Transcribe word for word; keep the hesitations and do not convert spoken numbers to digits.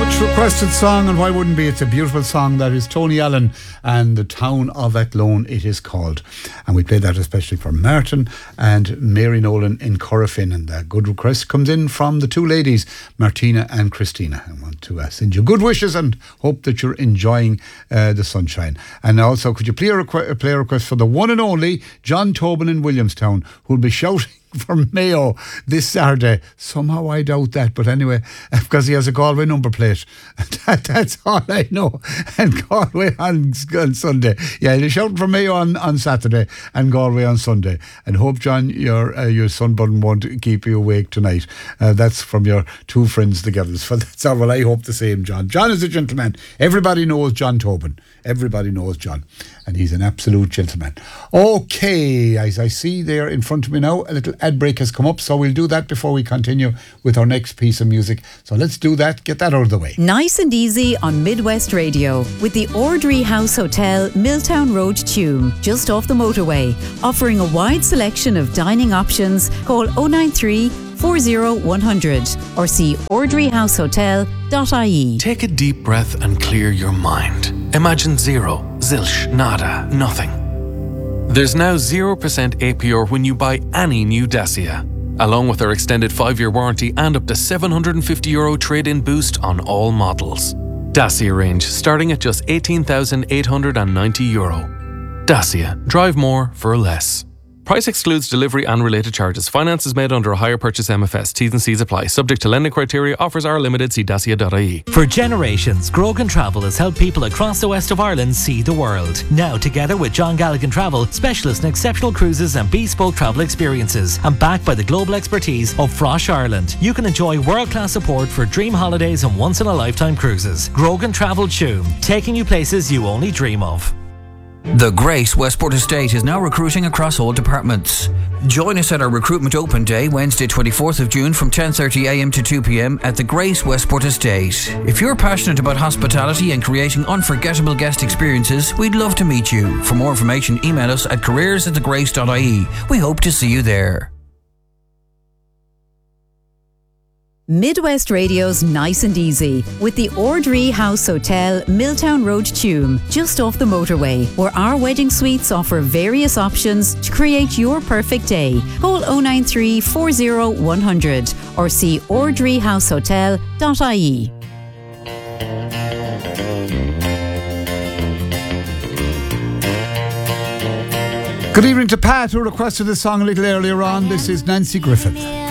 Much requested song, and why wouldn't be? It's a beautiful song. That is Tony Allen and The Town of Athlone, it is called. And we played that especially for Martin and Mary Nolan in Corofin. And a good request comes in from the two ladies, Martina and Christina. I want to uh, send you good wishes and hope that you're enjoying uh, the sunshine. And also, could you play a, requ- play a request for the one and only John Tobin in Williamstown, who'll be shouting for Mayo this Saturday. Somehow I doubt that, but anyway, because he has a Galway number plate. that, that's all I know. And Galway on, on Sunday. Yeah, he's shouting for Mayo on, on Saturday and Galway on Sunday. And hope, John, your uh, your sunburn won't keep you awake tonight. Uh, that's from your two friends together. So that's all. Well, I hope the same, John. John is a gentleman. Everybody knows John Tobin. Everybody knows John. And he's an absolute gentleman. Okay, as I see there in front of me now, a little ad break has come up, so we'll do that before we continue with our next piece of music. So let's do that, get that out of the way. Nice and easy on Midwest Radio with the Ordry House Hotel, Milltown Road, Tuam, just off the motorway. Offering a wide selection of dining options. Call oh nine three, four oh one hundred or see ordry house hotel dot I E. Take a deep breath and clear your mind. Imagine zero, zilch, nada, nothing. There's now zero percent A P R when you buy any new Dacia, along with our extended five-year warranty and up to seven hundred fifty euro trade-in boost on all models. Dacia range starting at just eighteen thousand eight hundred ninety euro. Dacia, drive more for less. Price excludes delivery and related charges. Finance is made under a hire purchase M F S. T's and C's apply. Subject to lending criteria. Offers are limited. See dacia dot I E. For generations, Grogan Travel has helped people across the west of Ireland see the world. Now, together with John Galligan Travel, specialist in exceptional cruises and bespoke travel experiences, and backed by the global expertise of Frosh Ireland, you can enjoy world-class support for dream holidays and once-in-a-lifetime cruises. Grogan Travel Tuam, taking you places you only dream of. The Grace Westport Estate is now recruiting across all departments. Join us at our Recruitment Open Day, Wednesday twenty-fourth of June from ten thirty a m to two p m at the Grace Westport Estate. If you're passionate about hospitality and creating unforgettable guest experiences, we'd love to meet you. For more information, email us at careers at the grace dot I E. We hope to see you there. Midwest Radio's Nice and Easy with the Ordry House Hotel, Milltown Road, Tuam, just off the motorway, where our wedding suites offer various options to create your perfect day. Call oh nine three, four oh one hundred or see ordry house hotel dot I E. Good evening to Pat, who requested this song a little earlier on. This is Nancy Griffith.